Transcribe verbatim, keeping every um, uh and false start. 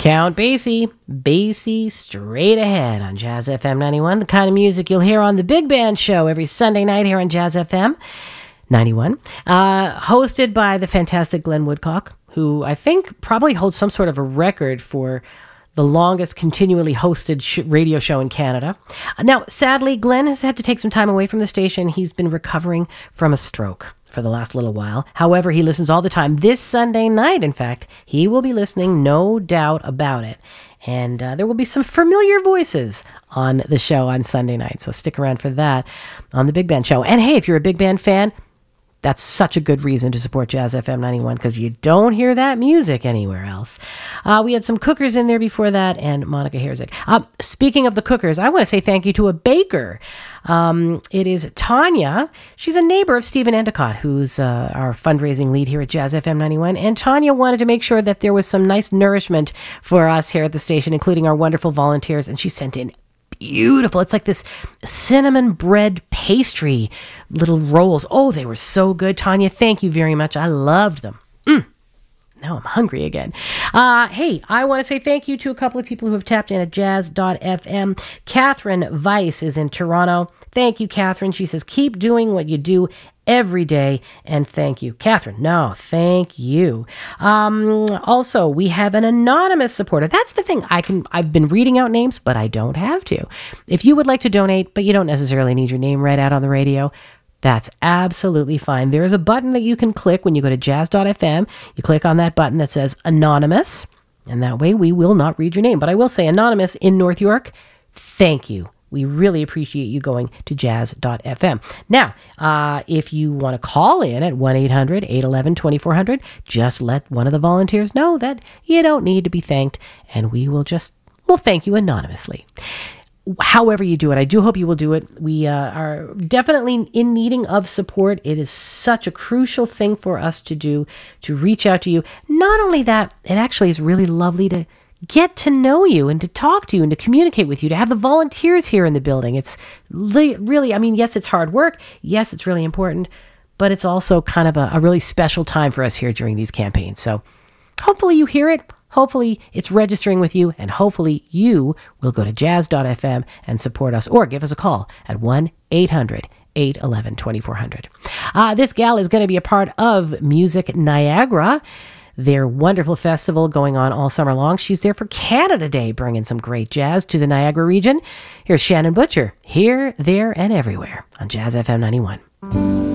Count Basie, Basie straight ahead on Jazz F M ninety-one, the kind of music you'll hear on the Big Band Show every Sunday night here on Jazz F M ninety-one, uh, hosted by the fantastic Glenn Woodcock, who I think probably holds some sort of a record for the longest continually hosted sh- radio show in Canada. Now, sadly, Glenn has had to take some time away from the station. He's been recovering from a stroke for the last little while. However, he listens all the time. This Sunday night, in fact, he will be listening, no doubt about it. And uh, there will be some familiar voices on the show on Sunday night. So stick around for that on the Big Band Show. And hey, if you're a Big Band fan, that's such a good reason to support Jazz F M ninety-one, because you don't hear that music anywhere else. Uh, we had some cookers in there before that, and Monica Herzik. Uh, speaking of the cookers, I want to say thank you to a baker. Um, it is Tanya. She's a neighbor of Stephen Endicott, who's uh, our fundraising lead here at Jazz F M ninety-one. And Tanya wanted to make sure that there was some nice nourishment for us here at the station, including our wonderful volunteers. And she sent in beautiful. It's like this cinnamon bread pastry little rolls. Oh, they were so good. Tanya, thank you very much. I loved them. Mm. Now I'm hungry again. Uh, hey, I want to say thank you to a couple of people who have tapped in at jazz dot f m. Catherine Weiss is in Toronto. Thank you, Catherine. She says, keep doing what you do every day, and thank you. Catherine, no, thank you. Um, also, we have an anonymous supporter. That's the thing. I can, I've been reading out names, but I don't have to. If you would like to donate, but you don't necessarily need your name read out on the radio, that's absolutely fine. There is a button that you can click when you go to jazz dot f m. You click on that button that says anonymous, and that way we will not read your name. But I will say, anonymous in North York, thank you. We really appreciate you going to jazz dot f m. Now, uh, if you want to call in at one eight hundred eight one one two four zero zero, just let one of the volunteers know that you don't need to be thanked, and we will just, we'll thank you anonymously. However you do it, I do hope you will do it. We uh, are definitely in needing of support. It is such a crucial thing for us to do, to reach out to you. Not only that, it actually is really lovely to get to know you and to talk to you and to communicate with you, to have the volunteers here in the building. It's li- really, I mean, yes, it's hard work. Yes, it's really important, but it's also kind of a, a really special time for us here during these campaigns. So hopefully you hear it. Hopefully it's registering with you, and hopefully you will go to jazz dot f m and support us, or give us a call at one eight hundred eight one one two four zero zero. Uh, this gal is going to be a part of Music Niagara, their wonderful festival going on all summer long. She's there for Canada Day, bringing some great jazz to the Niagara region. Here's Shannon Butcher, Here, There, and Everywhere on Jazz F M ninety-one.